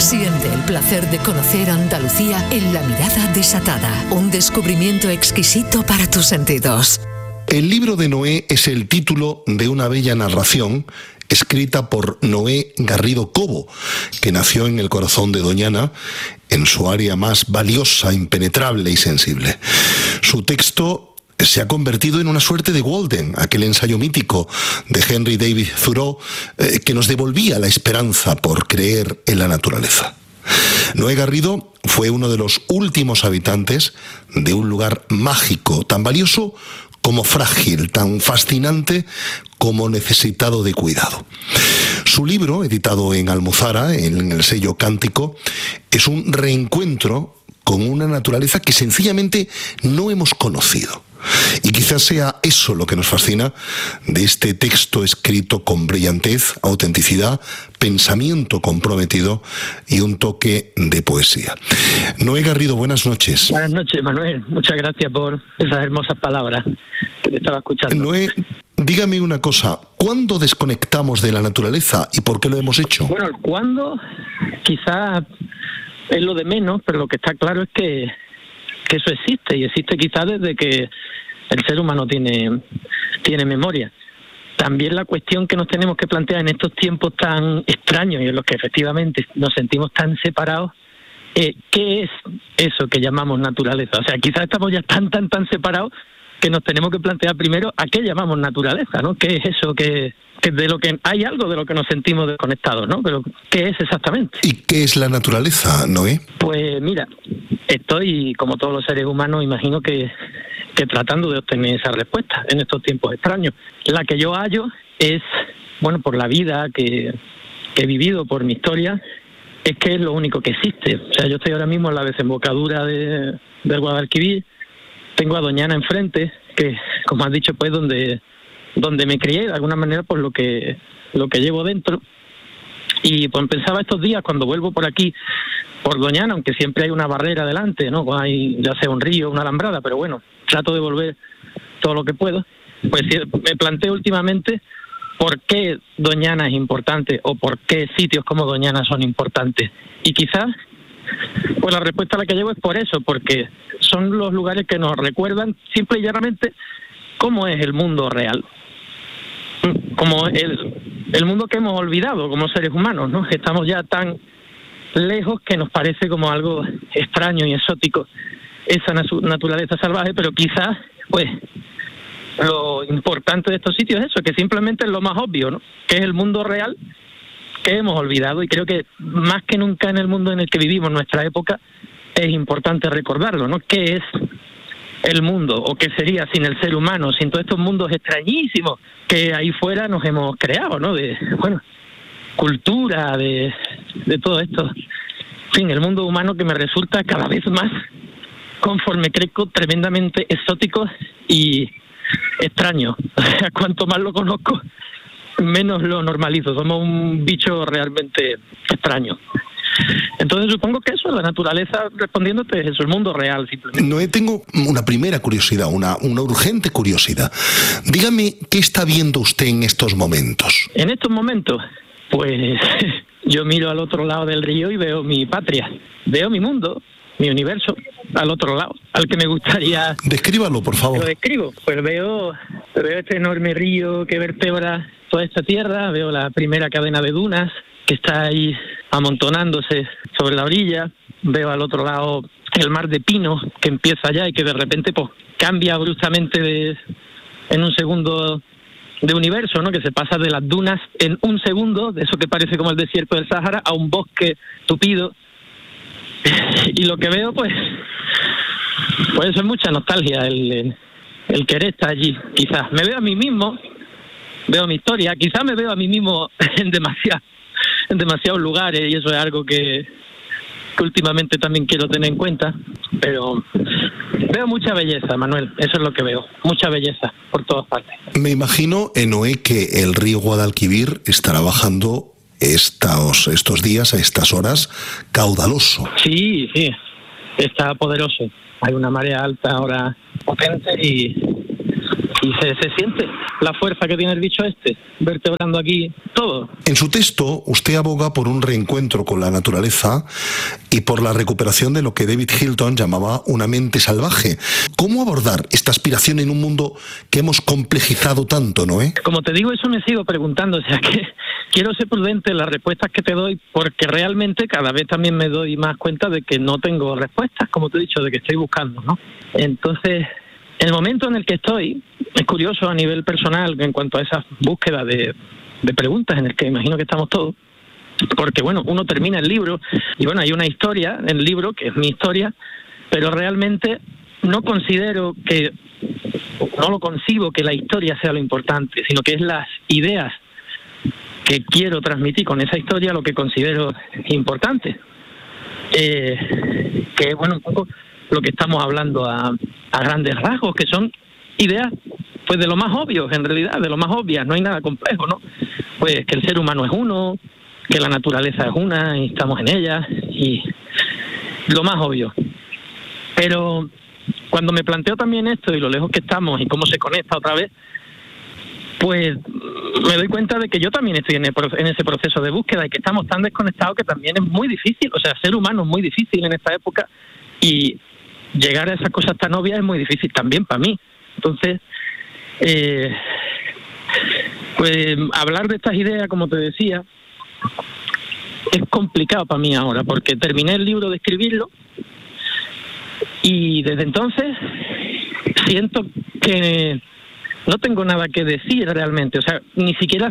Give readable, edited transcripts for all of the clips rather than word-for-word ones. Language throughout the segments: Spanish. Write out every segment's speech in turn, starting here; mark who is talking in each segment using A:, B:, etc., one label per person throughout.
A: Siente el placer de conocer Andalucía en La Mirada Desatada. Un descubrimiento exquisito para tus sentidos.
B: El libro de Noé es el título de una bella narración escrita por Noé Garrido Cobo, que nació en el corazón de Doñana, en su área más valiosa, impenetrable y sensible. Su texto se ha convertido en una suerte de Walden, aquel ensayo mítico de Henry David Thoreau que nos devolvía la esperanza por creer en la naturaleza. Noé Garrido fue uno de los últimos habitantes de un lugar mágico, tan valioso como frágil, tan fascinante como necesitado de cuidado. Su libro, editado en Almuzara, en el sello Cántico, es un reencuentro con una naturaleza que sencillamente no hemos conocido. Y quizás sea eso lo que nos fascina de este texto escrito con brillantez, autenticidad, pensamiento comprometido y un toque de poesía. Noé Garrido, buenas noches.
C: Buenas noches, Manuel. Muchas gracias por esas hermosas palabras que te estaba escuchando.
B: Noé, dígame una cosa, ¿cuándo desconectamos de la naturaleza y por qué lo hemos hecho?
C: Bueno, el cuándo quizás es lo de menos, pero lo que está claro es que eso existe, y existe quizás desde que el ser humano tiene memoria. También la cuestión que nos tenemos que plantear en estos tiempos tan extraños y en los que efectivamente nos sentimos tan separados, ¿qué es eso que llamamos naturaleza? O sea, quizás estamos ya tan separados que nos tenemos que plantear primero a qué llamamos naturaleza, ¿no? ¿Qué es eso que de lo que hay algo de lo que nos sentimos desconectados, ¿no? Pero ¿qué es exactamente?
B: ¿Y qué es la naturaleza, Noé?
C: Pues mira, estoy, como todos los seres humanos, imagino que tratando de obtener esa respuesta en estos tiempos extraños. La que yo hallo es, bueno, por la vida que he vivido, por mi historia, es que es lo único que existe. O sea, yo estoy ahora mismo en la desembocadura del Guadalquivir, tengo a Doñana enfrente, que, como has dicho, pues donde me crié, de alguna manera, por lo que llevo dentro. Y pues pensaba estos días, cuando vuelvo por aquí, por Doñana, aunque siempre hay una barrera delante, ¿no? Hay ya sea un río, una alambrada, pero bueno, trato de volver todo lo que puedo. Pues me planteo últimamente por qué Doñana es importante o por qué sitios como Doñana son importantes. Y quizás, pues la respuesta a la que llevo es por eso, porque son los lugares que nos recuerdan simple y llanamente cómo es el mundo real. Como el mundo que hemos olvidado como seres humanos, ¿no? Estamos ya tan lejos que nos parece como algo extraño y exótico esa naturaleza salvaje, pero quizás, pues, lo importante de estos sitios es eso, que simplemente es lo más obvio, ¿no? Que es el mundo real que hemos olvidado, y creo que más que nunca en el mundo en el que vivimos, nuestra época, es importante recordarlo, ¿no? ¿Qué es el mundo, o qué sería sin el ser humano, sin todos estos mundos extrañísimos que ahí fuera nos hemos creado, ¿no? De, bueno, cultura, de todo esto. En fin, el mundo humano que me resulta cada vez más, conforme crezco, tremendamente exótico y extraño. O sea, cuanto más lo conozco, menos lo normalizo. Somos un bicho realmente extraño. Entonces supongo que eso, la naturaleza, respondiéndote, es eso, el mundo real, simplemente.
B: Noé, tengo una primera curiosidad, una urgente curiosidad. Dígame, ¿qué está viendo usted en estos momentos?
C: En estos momentos, pues yo miro al otro lado del río y veo mi patria, veo mi mundo, mi universo, al otro lado, al que me gustaría...
B: Descríbalo, por favor.
C: Lo describo, pues veo este enorme río que vertebra toda esta tierra, veo la primera cadena de dunas que está ahí amontonándose sobre la orilla, veo al otro lado el mar de pino que empieza allá y que de repente pues cambia bruscamente en un segundo de universo, ¿no? Que se pasa de las dunas en un segundo, de eso que parece como el desierto del Sáhara, a un bosque tupido. Y lo que veo, pues eso es mucha nostalgia, el querer estar allí. Quizás me veo a mí mismo, veo mi historia, quizás me veo a mí mismo en demasiados lugares, y eso es algo que últimamente también quiero tener en cuenta, pero veo mucha belleza, Manuel, eso es lo que veo, mucha belleza por todas partes.
B: Me imagino, Noé, que el río Guadalquivir estará bajando estos días, a estas horas, caudaloso.
C: Sí, está poderoso. Hay una marea alta ahora potente y Y se siente la fuerza que tiene el bicho vertebrando aquí todo.
B: En su texto, usted aboga por un reencuentro con la naturaleza y por la recuperación de lo que David Hilton llamaba una mente salvaje. ¿Cómo abordar esta aspiración en un mundo que hemos complejizado tanto, Noé?
C: Como te digo, eso me sigo preguntando, o sea que quiero ser prudente en las respuestas que te doy, porque realmente cada vez también me doy más cuenta de que no tengo respuestas, como te he dicho, de que estoy buscando, ¿no? Entonces, el momento en el que estoy es curioso a nivel personal en cuanto a esa búsqueda de preguntas en el que imagino que estamos todos, porque bueno, uno termina el libro y bueno, hay una historia en el libro que es mi historia, pero realmente no lo concibo que la historia sea lo importante, sino que es las ideas que quiero transmitir con esa historia lo que considero importante, que es bueno, un poco lo que estamos hablando a grandes rasgos, que son ideas pues de lo más obvio, en realidad, de lo más obvias, no hay nada complejo, ¿no? Pues que el ser humano es uno, que la naturaleza es una y estamos en ella, y lo más obvio. Pero cuando me planteo también esto y lo lejos que estamos y cómo se conecta otra vez, pues me doy cuenta de que yo también estoy en ese proceso de búsqueda y que estamos tan desconectados que también es muy difícil, o sea, ser humano es muy difícil en esta época y llegar a esas cosas tan obvias es muy difícil también para mí. Entonces, pues hablar de estas ideas, como te decía, es complicado para mí ahora, porque terminé el libro de escribirlo y desde entonces siento que no tengo nada que decir realmente, o sea, ni siquiera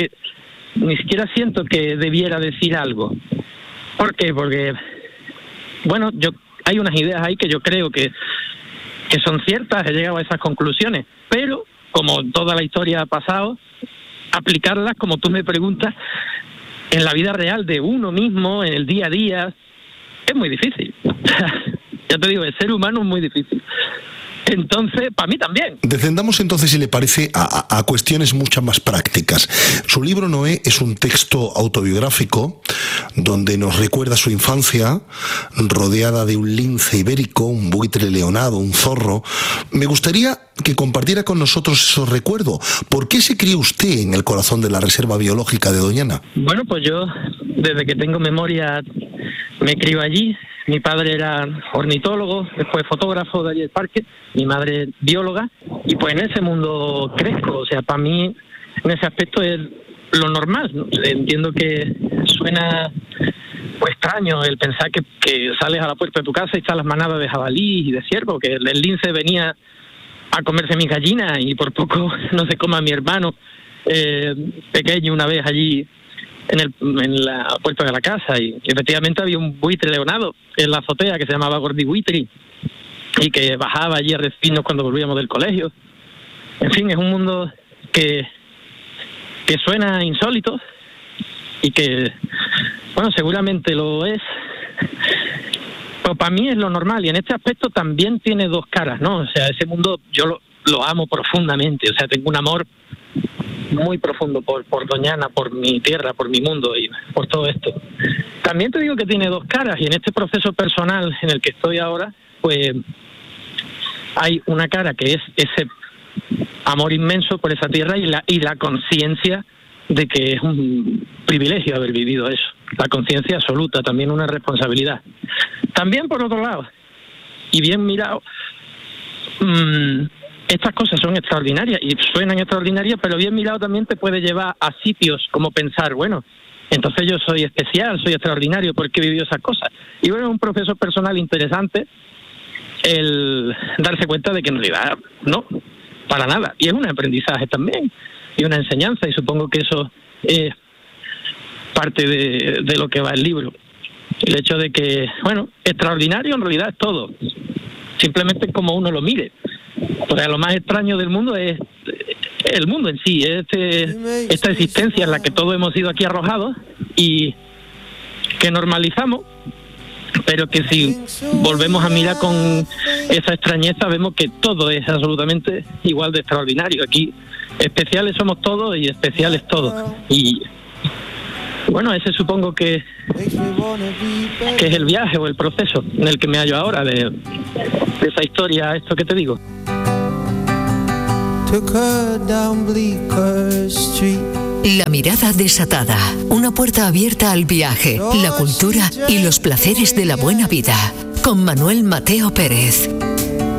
C: siento que debiera decir algo. ¿Por qué? Porque, bueno, hay unas ideas ahí que yo creo que son ciertas, he llegado a esas conclusiones, pero como toda la historia ha pasado, aplicarlas, como tú me preguntas, en la vida real de uno mismo, en el día a día, es muy difícil. Ya te digo, el ser humano es muy difícil. Entonces, para mí también.
B: Descendamos entonces, si le parece, a cuestiones mucho más prácticas. Su libro, Noé, es un texto autobiográfico donde nos recuerda su infancia rodeada de un lince ibérico, un buitre leonado, un zorro. Me gustaría que compartiera con nosotros esos recuerdos. ¿Por qué se crió usted en el corazón de la Reserva Biológica de Doñana?
C: Bueno, pues yo, desde que tengo memoria, me crio allí. Mi padre era ornitólogo, después fotógrafo de allí del parque, mi madre bióloga, y pues en ese mundo crezco. O sea, para mí, en ese aspecto es lo normal, ¿no? Entiendo que suena pues extraño el pensar que sales a la puerta de tu casa y están las manadas de jabalí y de ciervo, que el lince venía a comerse mis gallinas y por poco no se coma a mi hermano pequeño una vez allí en la puerta de la casa, y efectivamente había un buitre leonado en la azotea que se llamaba Gordi Buitri y que bajaba allí a recibirnos cuando volvíamos del colegio. En fin, es un mundo que suena insólito y que, bueno, seguramente lo es, pero para mí es lo normal, y en este aspecto también tiene dos caras, ¿no? O sea, ese mundo yo lo amo profundamente, o sea, tengo un amor muy profundo por Doñana, por mi tierra, por mi mundo y por todo esto. También te digo que tiene dos caras, y en este proceso personal en el que estoy ahora, pues hay una cara que es ese amor inmenso por esa tierra y la conciencia de que es un privilegio haber vivido eso, la conciencia absoluta, también una responsabilidad. También, por otro lado, y bien mirado, estas cosas son extraordinarias y suenan extraordinarias, pero bien mirado también te puede llevar a sitios como pensar, bueno, entonces yo soy especial, soy extraordinario porque he vivido esas cosas. Y bueno, es un proceso personal interesante el darse cuenta de que en realidad no, para nada. Y es un aprendizaje también y una enseñanza, y supongo que eso es parte de lo que va el libro. El hecho de que, bueno, extraordinario en realidad es todo, simplemente como uno lo mire. O sea, lo más extraño del mundo es el mundo en sí, esta existencia en la que todos hemos sido aquí arrojados y que normalizamos, pero que si volvemos a mirar con esa extrañeza vemos que todo es absolutamente igual de extraordinario. Aquí especiales somos todos y especiales todos. Y bueno, ese supongo que es el viaje o el proceso en el que me hallo ahora de esa historia, esto que te digo.
D: took her down Bleecker Street.
A: La mirada desatada, una puerta abierta al viaje, la cultura y los placeres de la buena vida, con Manuel Mateo Pérez.